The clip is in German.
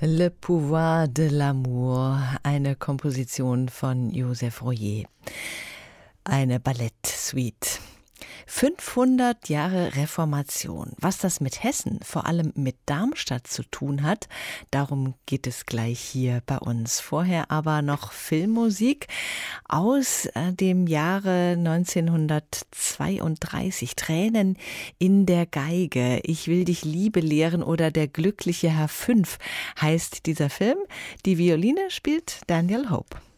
Le Pouvoir de l'Amour, eine Komposition von Joseph Royer. Eine Ballettsuite. 500 Jahre Reformation. Was das mit Hessen, vor allem mit Darmstadt zu tun hat, darum geht es gleich hier bei uns. Vorher aber noch Filmmusik aus dem Jahre 1932. Tränen in der Geige. Ich will dich Liebe lehren oder Der glückliche Herr 5 heißt dieser Film. Die Violine spielt Daniel Hope.